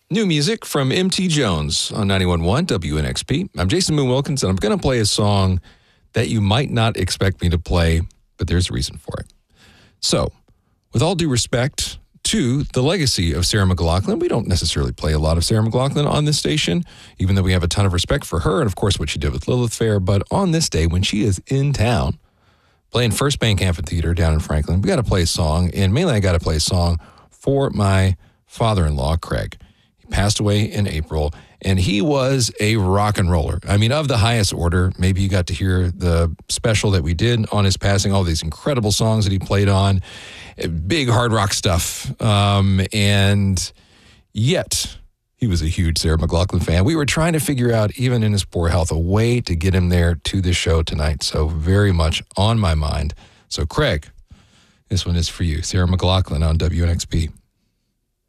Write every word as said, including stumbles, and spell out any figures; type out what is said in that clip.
New music from M T Jones on ninety-one point one W N X P. I'm Jason Moon Wilkins, and I'm going to play a song that you might not expect me to play, but there's a reason for it. So, with all due respect to the legacy of Sarah McLachlan, we don't necessarily play a lot of Sarah McLachlan on this station, even though we have a ton of respect for her and, of course, what she did with Lilith Fair. But on this day, when she is in town, playing First Bank Amphitheater down in Franklin, we got to play a song, and mainly I got to play a song for my father-in-law, Craig. He passed away in April, and he was a rock and roller. I mean, of the highest order. Maybe you got to hear the special that we did on his passing, all these incredible songs that he played on, big hard rock stuff. Um, and yet, he was a huge Sarah McLachlan fan. We were trying to figure out, even in his poor health, a way to get him there to this show tonight. So very much on my mind. So, Craig, this one is for you. Sarah McLachlan on W N X P.